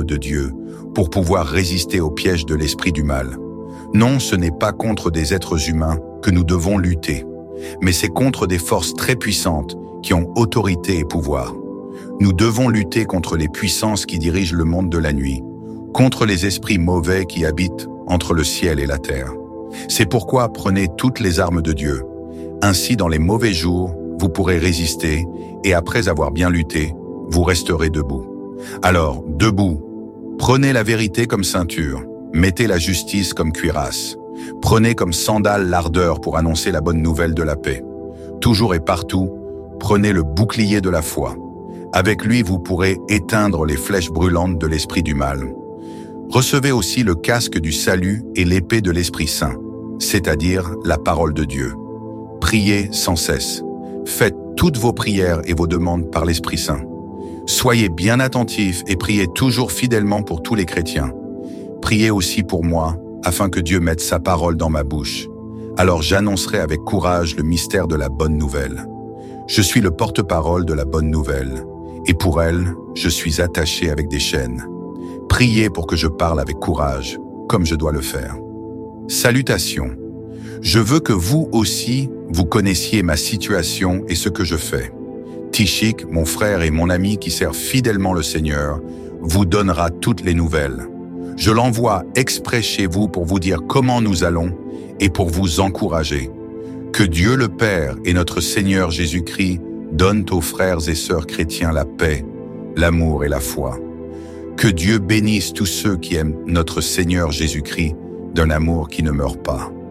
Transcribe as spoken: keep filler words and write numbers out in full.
de Dieu pour pouvoir résister aux pièges de l'esprit du mal. Non, ce n'est pas contre des êtres humains que nous devons lutter, mais c'est contre des forces très puissantes qui ont autorité et pouvoir. Nous devons lutter contre les puissances qui dirigent le monde de la nuit, contre les esprits mauvais qui habitent entre le ciel et la terre. C'est pourquoi prenez toutes les armes de Dieu. Ainsi, dans les mauvais jours, vous pourrez résister et après avoir bien lutté, vous resterez debout. Alors, debout, prenez la vérité comme ceinture, mettez la justice comme cuirasse, prenez comme sandale l'ardeur pour annoncer la bonne nouvelle de la paix. Toujours et partout, prenez le bouclier de la foi. Avec lui, vous pourrez éteindre les flèches brûlantes de l'esprit du mal. Recevez aussi le casque du salut et l'épée de l'Esprit Saint, c'est-à-dire la parole de Dieu. Priez sans cesse. Faites toutes vos prières et vos demandes par l'Esprit Saint. Soyez bien attentifs et priez toujours fidèlement pour tous les chrétiens. Priez aussi pour moi, afin que Dieu mette sa parole dans ma bouche. Alors j'annoncerai avec courage le mystère de la bonne nouvelle. Je suis le porte-parole de la bonne nouvelle, et pour elle, je suis attaché avec des chaînes. Priez pour que je parle avec courage, comme je dois le faire. Salutations. Je veux que vous aussi, vous connaissiez ma situation et ce que je fais. Tychik, mon frère et mon ami qui sert fidèlement le Seigneur, vous donnera toutes les nouvelles. Je l'envoie exprès chez vous pour vous dire comment nous allons et pour vous encourager. Que Dieu le Père et notre Seigneur Jésus-Christ donnent aux frères et sœurs chrétiens la paix, l'amour et la foi. Que Dieu bénisse tous ceux qui aiment notre Seigneur Jésus-Christ d'un amour qui ne meurt pas.